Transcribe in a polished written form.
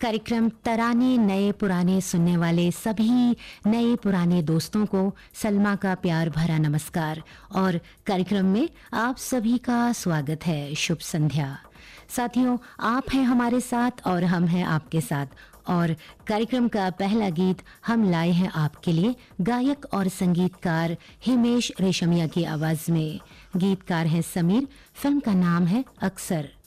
कार्यक्रम तराने नए पुराने सुनने वाले सभी नए पुराने दोस्तों को सलमा का प्यार भरा नमस्कार और कार्यक्रम में आप सभी का स्वागत है। शुभ संध्या साथियों, आप हैं हमारे साथ और हम हैं आपके साथ और कार्यक्रम का पहला गीत हम लाए हैं आपके लिए गायक और संगीतकार हिमेश रेशमिया की आवाज में। गीतकार हैं समीर, फिल्म का नाम है अक्सर।